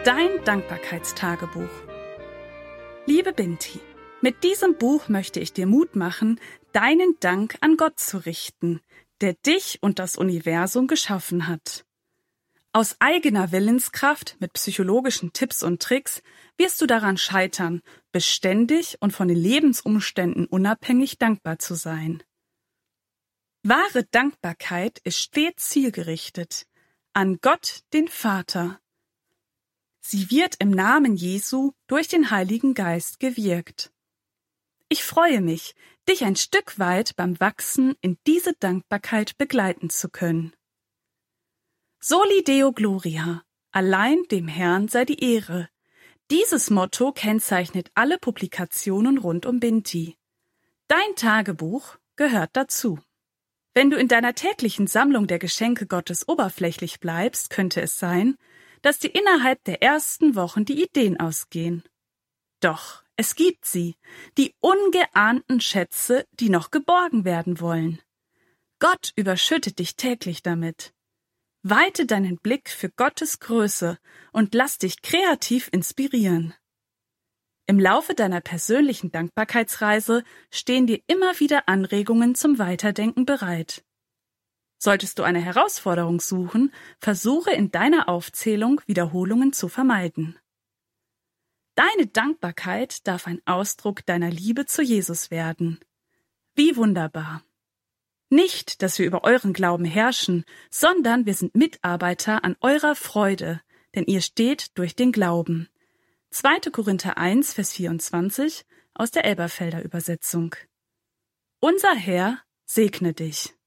Dein Dankbarkeitstagebuch. Liebe Binti, mit diesem Buch möchte ich dir Mut machen, deinen Dank an Gott zu richten, der dich und das Universum geschaffen hat. Aus eigener Willenskraft mit psychologischen Tipps und Tricks wirst du daran scheitern, beständig und von den Lebensumständen unabhängig dankbar zu sein. Wahre Dankbarkeit ist stets zielgerichtet an Gott, den Vater. Sie wird im Namen Jesu durch den Heiligen Geist gewirkt. Ich freue mich, dich ein Stück weit beim Wachsen in diese Dankbarkeit begleiten zu können. Soli Deo Gloria, allein dem Herrn sei die Ehre. Dieses Motto kennzeichnet alle Publikationen rund um Binti. Dein Tagebuch gehört dazu. Wenn du in deiner täglichen Sammlung der Geschenke Gottes oberflächlich bleibst, könnte es sein, dass dir innerhalb der ersten Wochen die Ideen ausgehen. Doch es gibt sie, die ungeahnten Schätze, die noch geborgen werden wollen. Gott überschüttet dich täglich damit. Weite deinen Blick für Gottes Größe und lass dich kreativ inspirieren. Im Laufe deiner persönlichen Dankbarkeitsreise stehen dir immer wieder Anregungen zum Weiterdenken bereit. Solltest du eine Herausforderung suchen, versuche in deiner Aufzählung Wiederholungen zu vermeiden. Deine Dankbarkeit darf ein Ausdruck deiner Liebe zu Jesus werden. Wie wunderbar! Nicht, dass wir über euren Glauben herrschen, sondern wir sind Mitarbeiter an eurer Freude, denn ihr steht durch den Glauben. 2. Korinther 1, Vers 24 aus der Elberfelder Übersetzung. Unser Herr segne dich.